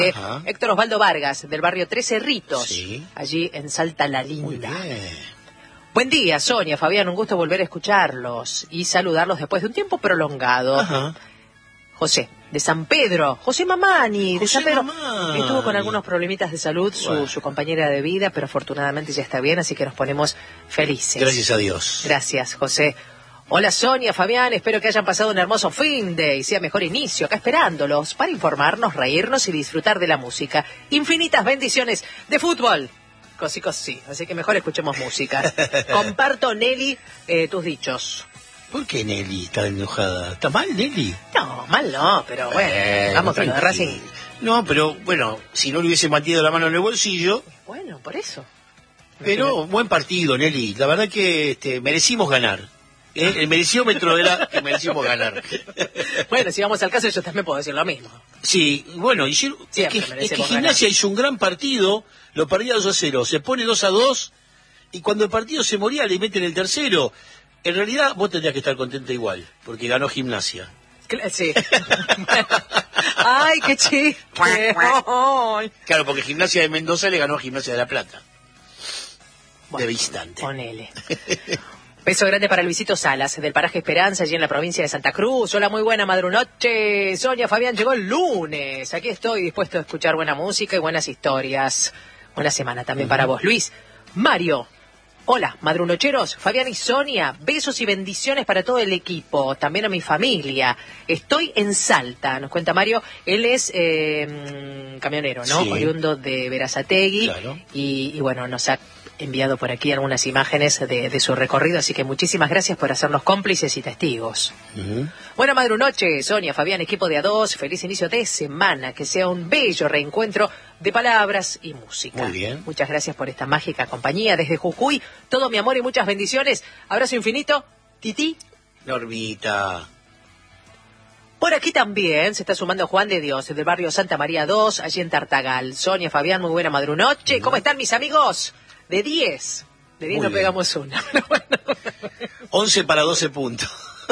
Ajá. Héctor Osvaldo Vargas, del barrio Tres Cerritos, Sí. allí en Salta La Linda. Muy bien. Buen día, Sonia, Fabián, un gusto volver a escucharlos y saludarlos después de un tiempo prolongado. Ajá. José, de San Pedro, José Mamani, de José San Pedro. Mamani. Estuvo con algunos problemitas de salud, Bueno. su compañera de vida, pero afortunadamente ya está bien, así que nos ponemos felices. Gracias a Dios. Gracias, José. Hola, Sonia, Fabián, espero que hayan pasado un hermoso fin de y sea mejor inicio, acá esperándolos para informarnos, reírnos y disfrutar de la música. Infinitas bendiciones de fútbol. Cosí, así que mejor escuchemos música. Comparto, Nelly, tus dichos. ¿Por qué Nelly está enojada? ¿Está mal, Nelly? No, mal no, pero bueno, vamos con lo de Racing. No, pero bueno, si no le hubiese metido la mano en el bolsillo. Bueno, por eso. Pero buen partido, Nelly. La verdad que merecimos ganar. El mereciómetro era que merecimos ganar. Bueno, si vamos al caso, yo también puedo decir lo mismo. Sí, bueno, es que Gimnasia hizo un gran partido, lo perdía 2-0, se pone 2-2, y cuando el partido se moría le meten el tercero. En realidad vos tendrías que estar contenta igual, porque ganó Gimnasia. Sí. Ay, qué chiste. Ay. Claro, porque Gimnasia de Mendoza le ganó a Gimnasia de La Plata. Bueno, de instante. Ponele. Beso grande para Luisito Salas, del paraje Esperanza, allí en la provincia de Santa Cruz. Hola, muy buena madrunoche. Sonia, Fabián, llegó el lunes. Aquí estoy dispuesto a escuchar buena música y buenas historias. Buena semana también para vos, Luis. Mario. Hola, madrunocheros, Fabián y Sonia, besos y bendiciones para todo el equipo, también a mi familia. Estoy en Salta, nos cuenta Mario, él es camionero, ¿no? Sí. Oriundo de Berazategui. Claro. Y bueno, nos ha enviado por aquí algunas imágenes de su recorrido, así que muchísimas gracias por hacernos cómplices y testigos. Buena madrunoche, Sonia, Fabián, equipo de A2, feliz inicio de semana, que sea un bello reencuentro de palabras y música. Muy bien. Muchas gracias por esta mágica compañía desde Jujuy, todo mi amor y muchas bendiciones, abrazo infinito, Titi. Normita. Por aquí también se está sumando Juan de Dios, del barrio Santa María 2, allí en Tartagal. Sonia, Fabián, muy buena madrunoche, ¿cómo están mis amigos? De 10. De 10 Muy no bien. pegamos una. Pero bueno. 11 para 12 puntos.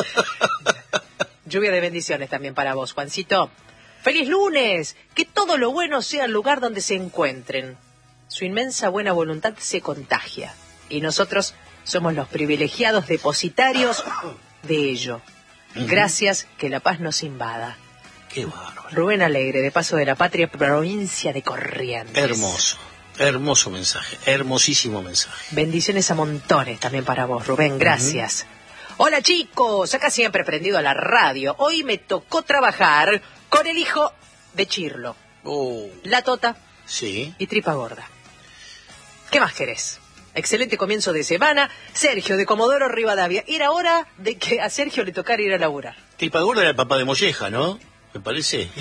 Lluvia de bendiciones también para vos, Juancito. ¡Feliz lunes! Que todo lo bueno sea el lugar donde se encuentren. Su inmensa buena voluntad se contagia. Y nosotros somos los privilegiados depositarios de ello. Gracias, que la paz nos invada. Qué bárbaro. Rubén Alegre, de Paso de la Patria, provincia de Corrientes. Hermoso. Hermoso mensaje. Hermosísimo mensaje. Bendiciones a montones también para vos, Rubén, gracias. Hola chicos, acá siempre prendido a la radio. Hoy me tocó trabajar con el hijo de Chirlo, La Tota Sí. y Tripa Gorda. ¿Qué más querés? Excelente comienzo de semana. Sergio, de Comodoro Rivadavia. Era hora de que a Sergio le tocara ir a laburar. Tripa Gorda era el papá de Molleja, ¿no? Me parece.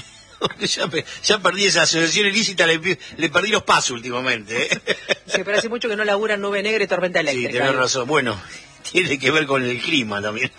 Ya perdí esa asociación ilícita, le perdí los pasos últimamente. Sí, pero hace mucho que no laburan Nube Negra y Tormenta Sí, Eléctrica. tenés razón. Bueno, tiene que ver con el clima también.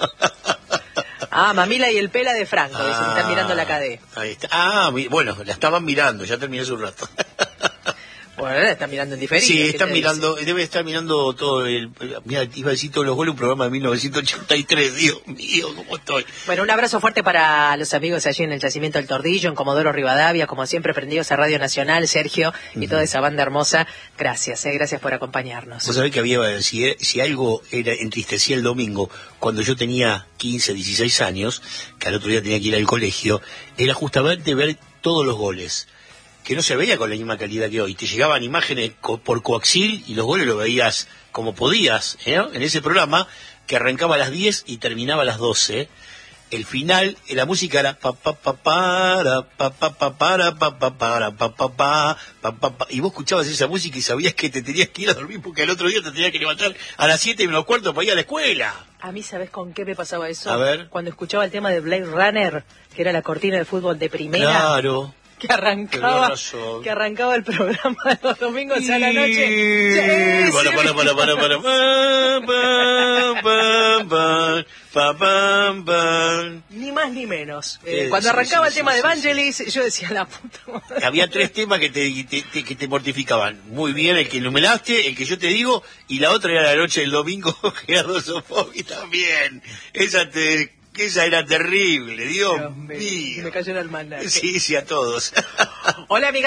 Ah, Mamila y el Pela de Franco, dice que están mirando la cadena. Ahí está. Bueno, la estaban mirando, ya terminé hace un rato. Bueno, la están mirando en diferido. Sí, ¿qué están te mirando, debe estar mirando todo el... Mira, iba a decir todos los goles, un programa de 1983, Dios mío, ¿cómo estoy? Bueno, un abrazo fuerte para los amigos allí en el Yacimiento del Tordillo, en Comodoro Rivadavia, como siempre prendidos a Radio Nacional, Sergio y toda esa banda hermosa. Gracias, gracias por acompañarnos. Vos sabés que había, si algo entristecía el domingo, cuando yo tenía 15, 16 años, que al otro día tenía que ir al colegio, era justamente ver todos los goles, que no se veía con la misma calidad que hoy. Te llegaban imágenes por coaxil y los goles los veías como podías, en ese programa que arrancaba a las 10 y terminaba a las 12. El final, la música era pa pa pa para pa pa pa para pa pa para pa pa pa pa pa pa, y vos escuchabas esa música y sabías que te tenías que ir a dormir porque el otro día te tenías que levantar a las 7:45 para ir a la escuela. A mí, ¿sabés con qué me pasaba eso? A ver. Cuando escuchaba el tema de Blade Runner, que era la cortina de fútbol de primera. Claro. Que arrancaba el programa de los domingos a la noche. Ni más ni menos. Cuando arrancaba el tema de Vangelis, yo decía, la puta madre. Había 3 temas que te mortificaban. Muy bien, el que enumeraste, el que yo te digo, y la otra era la noche del domingo, Gerardo Sofovich también. Esa era terrible, Dios mío. Me cayó el almanaque. Sí, a todos. Hola, amiga.